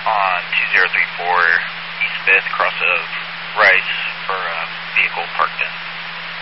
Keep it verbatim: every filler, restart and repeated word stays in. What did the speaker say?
on two zero three four East fifth, across of Rice for a vehicle parked in.